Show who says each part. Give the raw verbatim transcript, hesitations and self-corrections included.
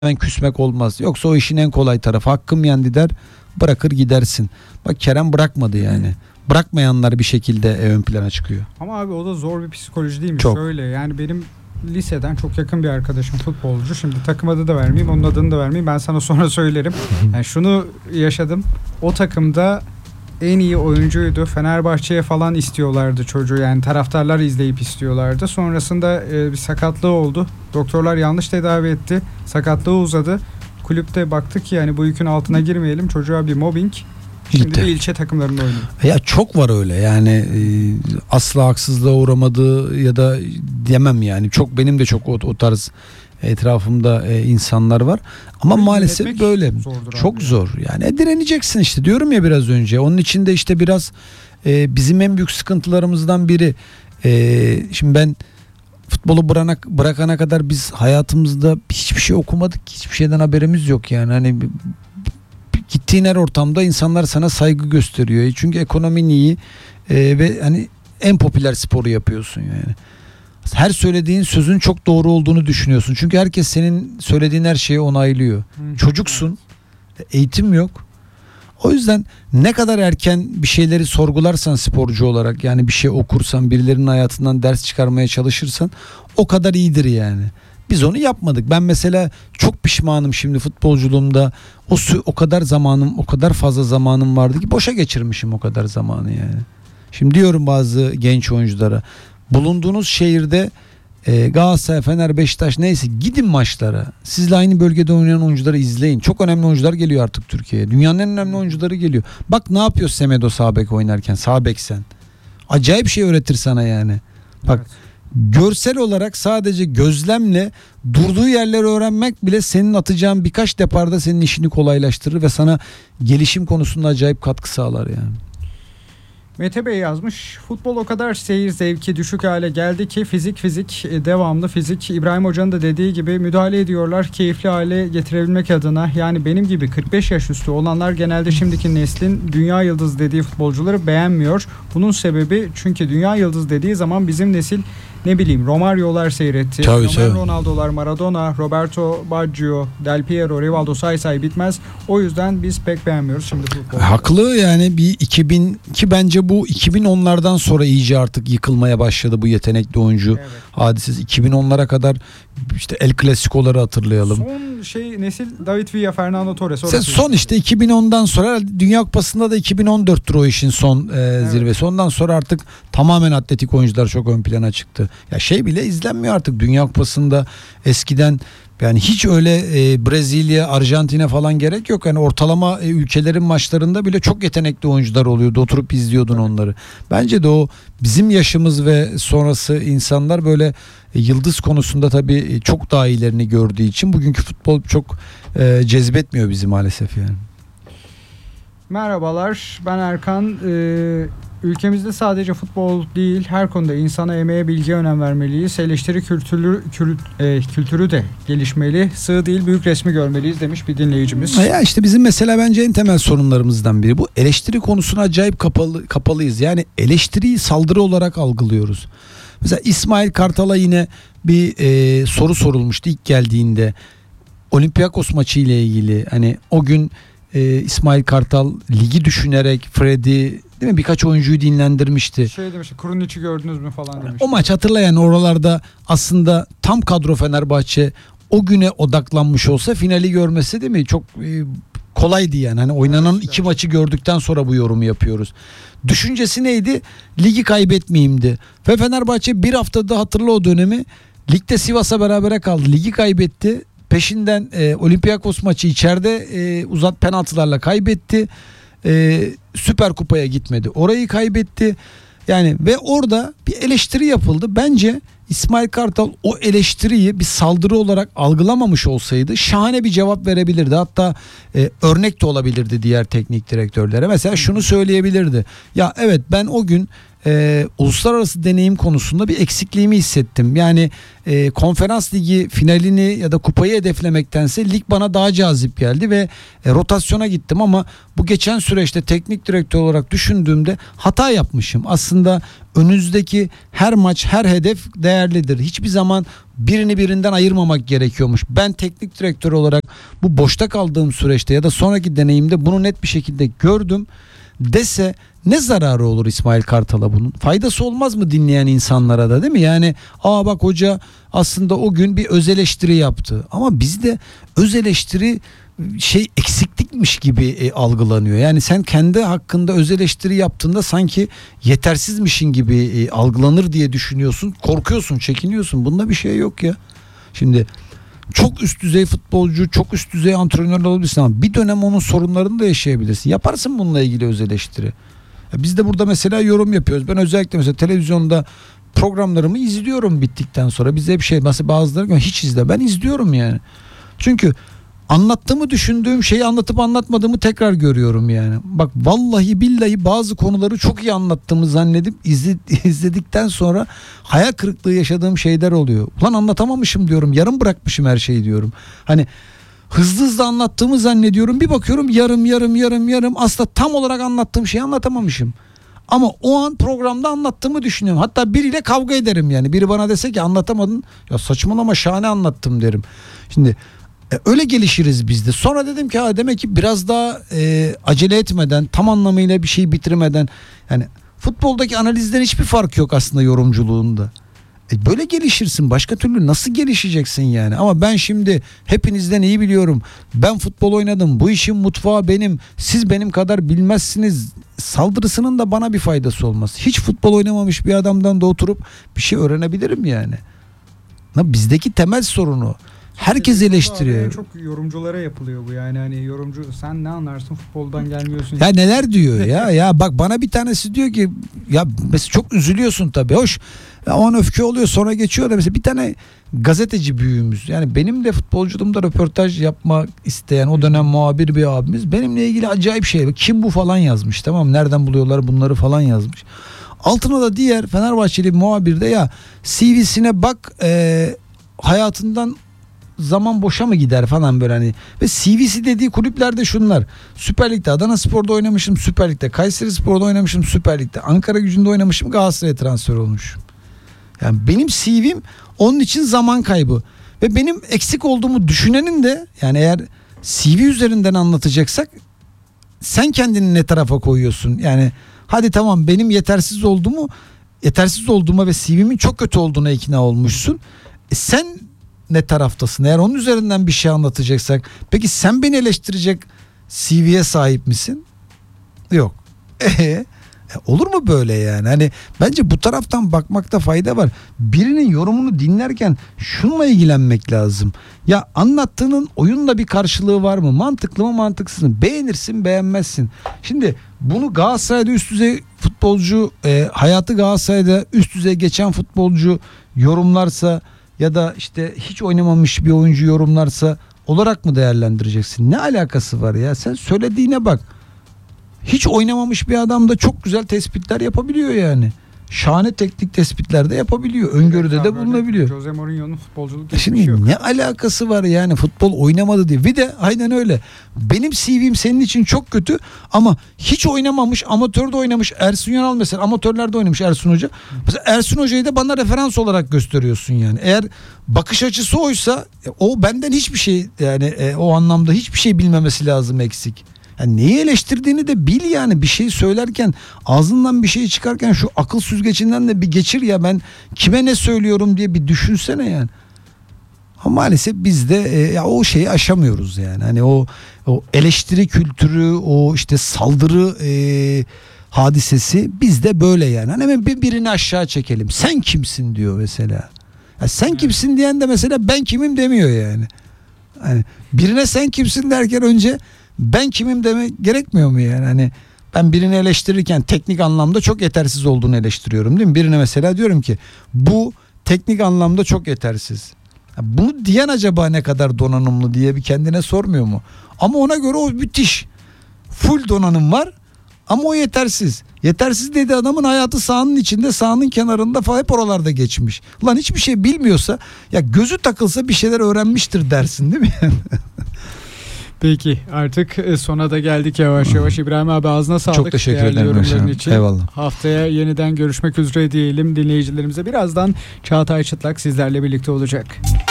Speaker 1: hemen küsmek olmaz. Yoksa o işin en kolay tarafı. Hakkım yendi der, bırakır gidersin. Bak Kerem bırakmadı yani. Bırakmayanlar bir şekilde ön plana çıkıyor.
Speaker 2: Ama abi o da zor bir psikoloji değil mi?
Speaker 1: Çok.
Speaker 2: Şöyle yani benim liseden çok yakın bir arkadaşım futbolcu. Şimdi takım adı da vermeyeyim, onun adını da vermeyeyim. Ben sana sonra söylerim. Yani şunu yaşadım. O takımda en iyi oyuncuydu. Fenerbahçe'ye falan istiyorlardı çocuğu. Yani taraftarlar izleyip istiyorlardı. Sonrasında e, bir sakatlığı oldu. Doktorlar yanlış tedavi etti. Sakatlığı uzadı. Kulüpte baktık ki yani bu yükün altına girmeyelim. Çocuğa bir mobbing. Şimdi
Speaker 1: Gitti.
Speaker 2: de ilçe takımlarında oynuyor.
Speaker 1: Ya çok var öyle yani e, asla haksızlığa uğramadığı ya da diyemem yani. Çok benim de çok o, o tarz etrafımda e, insanlar var. Ama
Speaker 2: Böyle
Speaker 1: maalesef
Speaker 2: yönetmek
Speaker 1: böyle.
Speaker 2: zordur
Speaker 1: Çok
Speaker 2: abi.
Speaker 1: zor. Yani e, direneceksin işte diyorum ya biraz önce. Onun için de işte biraz e, bizim en büyük sıkıntılarımızdan biri. E, şimdi ben futbolu bırakana, bırakana kadar biz hayatımızda hiçbir şey okumadık. Hiçbir şeyden haberimiz yok yani. Hani gittiğin her ortamda insanlar sana saygı gösteriyor. Çünkü ekonomin iyi e, ve hani en popüler sporu yapıyorsun yani. Her söylediğin sözün çok doğru olduğunu düşünüyorsun. Çünkü herkes senin söylediğin her şeyi onaylıyor.
Speaker 2: Hı.
Speaker 1: Çocuksun. Eğitim yok. O yüzden ne kadar erken bir şeyleri sorgularsan sporcu olarak, yani bir şey okursan, birilerinin hayatından ders çıkarmaya çalışırsan o kadar iyidir yani. Biz onu yapmadık. Ben mesela çok pişmanım şimdi futbolculuğumda. O sü- o kadar zamanım, o kadar fazla zamanım vardı ki boşa geçirmişim o kadar zamanı yani. Şimdi diyorum bazı genç oyunculara, bulunduğunuz şehirde e, Galatasaray, Fener, Beşiktaş neyse gidin maçlara. Sizle aynı bölgede oynayan oyuncuları izleyin. Çok önemli oyuncular geliyor artık Türkiye'ye. Dünyanın en önemli oyuncuları geliyor. Bak ne yapıyor Semedo sağ bek oynarken, sağ bek sen. Acayip şey öğretir sana yani. Bak
Speaker 2: Evet.
Speaker 1: görsel olarak sadece gözlemle durduğu yerleri öğrenmek bile senin atacağın birkaç deparda senin işini kolaylaştırır ve sana gelişim konusunda acayip katkı sağlar yani.
Speaker 2: Mete Bey yazmış. Futbol o kadar seyir zevki düşük hale geldi ki fizik fizik devamlı fizik. İbrahim Hoca'nın da dediği gibi müdahale ediyorlar keyifli hale getirebilmek adına. Yani benim gibi kırk beş yaş üstü olanlar genelde şimdiki neslin dünya yıldızı dediği futbolcuları beğenmiyor. Bunun sebebi çünkü dünya yıldızı dediği zaman bizim nesil ne bileyim Romario'lar seyretti.
Speaker 1: Tabii,
Speaker 2: Roman
Speaker 1: tabii.
Speaker 2: Ronaldo'lar, Maradona, Roberto Baggio, Del Piero, Rivaldo say say bitmez. O yüzden biz pek beğenmiyoruz şimdi futbolu.
Speaker 1: Haklı yani bir iki bin ki bence bu iki bin onlardan sonra iyice artık yıkılmaya başladı bu yetenekli oyuncu
Speaker 2: Evet.
Speaker 1: hadisesi. iki bin onlara kadar işte El Clasico'ları hatırlayalım.
Speaker 2: Son şey nesil David Villa, Fernando Torres.
Speaker 1: Sen
Speaker 2: orası.
Speaker 1: son işte iki bin ondan sonra Dünya Kupası'nda da iki bin on dörttür o işin son e, zirvesi. Ondan sonra artık tamamen atletik oyuncular çok ön plana çıktı. Ya şey bile izlenmiyor artık Dünya Kupası'nda eskiden yani hiç öyle e, Brezilya, Arjantin'e falan gerek yok. Yani ortalama e, ülkelerin maçlarında bile çok yetenekli oyuncular oluyordu. Oturup izliyordun onları. Bence de o bizim yaşımız ve sonrası insanlar böyle e, yıldız konusunda tabii e, çok daha iyilerini gördüğü için bugünkü futbol çok e, cezbetmiyor bizi maalesef yani.
Speaker 2: Merhabalar, ben Erkan. Ee, ülkemizde sadece futbol değil, her konuda insana, emeğe, bilgiye önem vermeliyiz. Eleştiri kültürü, kült, e, kültürü de gelişmeli. Sığ değil, büyük resmi görmeliyiz demiş bir dinleyicimiz.
Speaker 1: Ya işte bizim mesela bence en temel sorunlarımızdan biri bu. Eleştiri konusuna acayip kapalı kapalıyız. Yani eleştiriyi saldırı olarak algılıyoruz. Mesela İsmail Kartal'a yine bir e, soru sorulmuştu ilk geldiğinde. Olympiakos maçı ile ilgili. Hani o gün e, İsmail Kartal ligi düşünerek Freddy değil mi birkaç oyuncuyu dinlendirmişti.
Speaker 2: Şey demiş, Krunic'i gördünüz mü falan demiş.
Speaker 1: O maç hatırlayan oralarda aslında tam kadro Fenerbahçe o güne odaklanmış olsa finali görmesi değil mi? Çok e, kolaydı yani. Hani oynanan
Speaker 2: Evet,
Speaker 1: iki
Speaker 2: evet.
Speaker 1: maçı gördükten sonra bu yorumu yapıyoruz. Düşüncesi neydi? Ligi kaybetmeyeyimdi. Ve Fenerbahçe bir haftada hatırla o dönemi. Ligde Sivas'a berabere kaldı. Ligi kaybetti. Peşinden e, Olympiakos maçı içeride e, uzat penaltılarla kaybetti. E, Süper Kupa'ya gitmedi. Orayı kaybetti. Yani ve orada bir eleştiri yapıldı. Bence İsmail Kartal o eleştiriyi bir saldırı olarak algılamamış olsaydı şahane bir cevap verebilirdi. Hatta e, örnek de olabilirdi diğer teknik direktörlere. Mesela şunu söyleyebilirdi. Ya evet ben o gün e, uluslararası deneyim konusunda bir eksikliğimi hissettim. Yani e, konferans ligi finalini ya da kupayı hedeflemektense lig bana daha cazip geldi ve e, rotasyona gittim ama bu geçen süreçte teknik direktör olarak düşündüğümde hata yapmışım. Aslında önünüzdeki her maç, her hedef değerlidir. Hiçbir zaman birini birinden ayırmamak gerekiyormuş. Ben teknik direktör olarak bu boşta kaldığım süreçte ya da sonraki deneyimde bunu net bir şekilde gördüm dese ne zararı olur İsmail Kartal'a bunun? Faydası olmaz mı dinleyen insanlara da, değil mi? Yani aa bak hoca aslında o gün bir öz eleştiri yaptı. Ama bizde öz eleştiri şey eksiklikmiş gibi e, algılanıyor. Yani sen kendi hakkında öz eleştiri yaptığında sanki yetersizmişin gibi e, algılanır diye düşünüyorsun. Korkuyorsun, çekiniyorsun. Bunda bir şey yok ya. Şimdi çok üst düzey futbolcu, çok üst düzey antrenör olabilirsin ama bir dönem onun sorunlarını da yaşayabilirsin. Yaparsın bununla ilgili öz eleştiri. Ya biz de burada mesela yorum yapıyoruz. Ben özellikle mesela televizyonda programlarımı izliyorum bittikten sonra. Bize bir şey mesela bazıları hiç izle. Ben izliyorum yani. Çünkü anlattığımı düşündüğüm şeyi anlatıp anlatmadığımı tekrar görüyorum yani. Bak vallahi billahi bazı konuları çok iyi anlattığımı zannedip izle, izledikten sonra hayal kırıklığı yaşadığım şeyler oluyor. Ulan anlatamamışım diyorum. Yarım bırakmışım her şeyi diyorum. Hani hızlı hızlı anlattığımı zannediyorum. Bir bakıyorum yarım yarım yarım yarım aslında tam olarak anlattığım şeyi anlatamamışım. Ama o an programda anlattığımı düşünüyorum. Hatta biriyle kavga ederim yani. Biri bana dese ki anlatamadın. Ya saçmalama şahane anlattım derim. Şimdi E, öyle gelişiriz biz de. Sonra dedim ki ha demek ki biraz daha e, acele etmeden, tam anlamıyla bir şeyi bitirmeden, yani futboldaki analizden hiçbir fark yok aslında yorumculuğunda. E, böyle gelişirsin. Başka türlü nasıl gelişeceksin yani? Ama ben şimdi hepinizden iyi biliyorum. Ben futbol oynadım. Bu işin mutfağı benim. Siz benim kadar bilmezsiniz. Saldırısının da bana bir faydası olmaz. Hiç futbol oynamamış bir adamdan da oturup bir şey öğrenebilirim yani. Ha, bizdeki temel sorunu. Herkes eleştiriyor.
Speaker 2: Çok yorumculara yapılıyor bu yani hani yorumcu sen ne anlarsın futboldan gelmiyorsun.
Speaker 1: Ya neler diyor ya ya bak bana bir tanesi diyor ki ya mesela çok üzülüyorsun tabii hoş ya o an öfke oluyor sonra geçiyor da mesela bir tane gazeteci büyüğümüz yani benim de futbolculuğumda röportaj yapmak isteyen o dönem muhabir bir abimiz benimle ilgili acayip şey kim bu falan yazmış tamam mı? Nereden buluyorlar bunları falan yazmış. Altına da diğer Fenerbahçeli muhabir de ya C V'sine bak e, hayatından zaman boşa mı gider falan böyle hani ve C V'si dediği kulüplerde şunlar Süper Lig'de Adanaspor'da oynamışım Süper Lig'de Kayserispor'da oynamışım Süper Lig'de Ankara Gücü'nde oynamışım Galatasaray'a transfer olmuşum. Yani benim C V'm onun için zaman kaybı ve benim eksik olduğumu düşünenin de yani eğer C V üzerinden anlatacaksak sen kendini ne tarafa koyuyorsun yani hadi tamam benim yetersiz olduğumu yetersiz olduğuma ve C V'min çok kötü olduğuna ikna olmuşsun e sen ne taraftasın? Eğer onun üzerinden bir şey anlatacaksak peki sen beni eleştirecek C V'ye sahip misin? Yok. E, olur mu böyle yani? Hani bence bu taraftan bakmakta fayda var. Birinin yorumunu dinlerken şununla ilgilenmek lazım. Ya anlattığının oyunla bir karşılığı var mı? Mantıklı mı mantıksız mı? Beğenirsin beğenmezsin. Şimdi bunu Galatasaray'da üst düzey futbolcu e, hayatı Galatasaray'da üst düzey geçen futbolcu yorumlarsa ya da işte hiç oynamamış bir oyuncu yorumlarsa olarak mı değerlendireceksin? Ne alakası var ya? Sen söylediğine bak. Hiç oynamamış bir adam da çok güzel tespitler yapabiliyor yani. Şahane teknik tespitler de yapabiliyor. Öngörüde de bulunabiliyor.
Speaker 2: Jose Mourinho'nun futbolculuk
Speaker 1: Şimdi
Speaker 2: yok.
Speaker 1: ne alakası var yani futbol oynamadı diye. Bir de aynen öyle. Benim C V'm senin için çok kötü ama hiç oynamamış, amatörde oynamış Ersun Yanal mesela amatörlerde oynamış Ersun Hoca. Mesela Ersun Hoca'yı da bana referans olarak gösteriyorsun yani. Eğer bakış açısı oysa o benden hiçbir şey yani e, o anlamda hiçbir şey bilmemesi lazım eksik. Yani neyi eleştirdiğini de bil yani bir şey söylerken ağzından bir şey çıkarken şu akıl süzgecinden de bir geçir ya ben kime ne söylüyorum diye bir düşünsene yani. Ama maalesef biz de e, ya o şeyi aşamıyoruz yani hani o o eleştiri kültürü o işte saldırı e, hadisesi bizde böyle yani hani hemen bir birini aşağı çekelim sen kimsin diyor mesela ya sen kimsin diyen de mesela ben kimim demiyor yani hani birine sen kimsin derken önce ben kimim demek gerekmiyor mu yani hani ben birini eleştirirken teknik anlamda çok yetersiz olduğunu eleştiriyorum değil mi? Birine mesela diyorum ki bu teknik anlamda çok yetersiz. Bunu diyen acaba ne kadar donanımlı diye bir kendine sormuyor mu? Ama ona göre o müthiş full donanım var Ama o yetersiz. Yetersiz dedi adamın hayatı sahanın içinde, sahanın kenarında falan hep oralarda geçmiş. Lan hiçbir şey bilmiyorsa ya gözü takılsa bir şeyler öğrenmiştir dersin değil mi?
Speaker 2: Peki artık sona da geldik yavaş yavaş. İbrahim abi ağzına sağlık.
Speaker 1: Çok teşekkür
Speaker 2: değerli
Speaker 1: ederim.
Speaker 2: yorumların
Speaker 1: Hocam.
Speaker 2: için.
Speaker 1: Eyvallah.
Speaker 2: Haftaya yeniden görüşmek üzere diyelim dinleyicilerimize. Birazdan Çağatay Çıtlak sizlerle birlikte olacak.